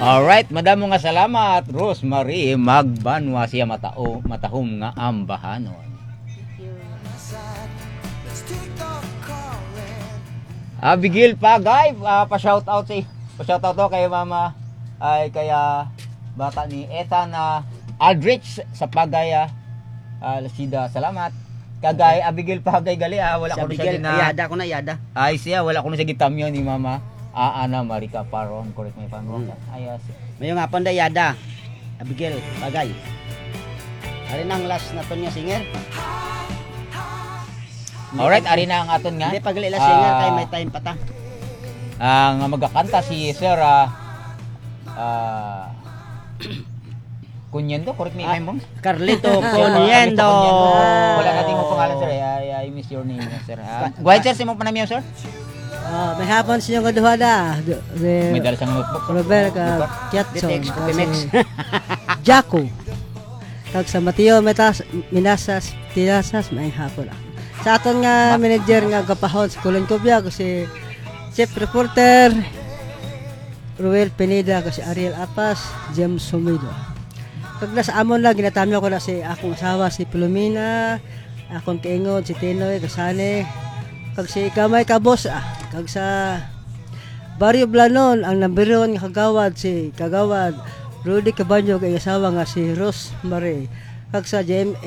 Alright, madamo nga salamat, Rosemary Magbanwa siya matahom nga ambahanon. Abigail Pagay, pa-shoutout to kay Mama ay kaya bata ni Ethan Aldrich sa Pagay Lasida. Salamat. Kagay Abigail Pagay gali wala ko siya yada ko na yada. Ay siya wala ko na siya gitamyo ni Mama Ana Marica Paron, correct me if I'm wrong. Ayos. Mayo nga pon yada. Abigail Pagay. Ari nang last na ton nga singer. Alright, ari na ang aton nga. Hindi paglila singer kay may time pa ta. Ang magakanta si Sir Cunyendo, correct me if I'm wrong. Carlito Cunyendo. Wala nating mo pangalan sir. I miss your name sir. Go ahead sir, simo pa nami sir. May hapon sa inyong kaduhada. May dala siyang notebook. Robert Kiatson. Jaco. Kag sa Mateo Minasas Tinasas may hapon. Sa aton nga manager nga kapahon sa Kulon Cubia kasi chief reporter Ruel Pineda kasi Ariel Apas, James Sumido. Kag nasa amon lang ginatamyo ko na si akong asawa si Pilomena, akong kaingod si Tinoy Kasane, kag si Kamay Kabos kag sa Barrio Blanon ang number 1 nga kagawad si Kagawad Rudy Cabanyo kay asawa nga si Rosemary, kag sa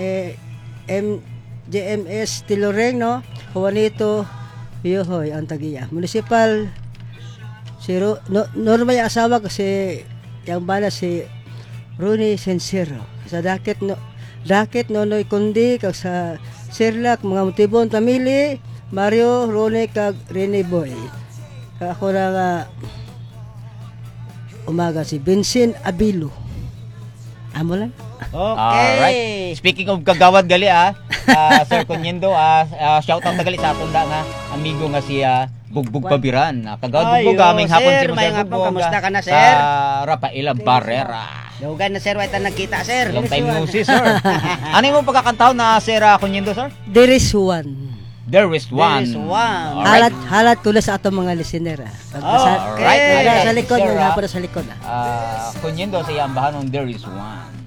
JMS Tiloreng no Juanito Yohoy ang tagiya municipal si normal yung asawa kasi yung bala si Rooney Sensero sa Dakit Nonoy Kundi kag sa Sirlak mga Mutibon Tamili Mario Rone kag Rene Boy. Ako na nga umaga si Vincent Abilo. Amo lang. Okay. Alright. Speaking of kagawad gali Sir Cunyendo, shout out gali sa aton nga amigo nga si Bugbog Pabiran. Kagawad Bugbog aming hapon si Sir Bugbog. Kamusta ka na sir? Rafaela Barrera. Dugan na sir, wait na nagkita sir. Long time no see sir. Ano mo pagkakantaw na Sir Cunyendo sir? There is one. There is one. Right. Halat ko na sa atong mga listener. Alright. Sa likod, may hapon sa likod. Cunyendo sa iyang bahanon, there is one.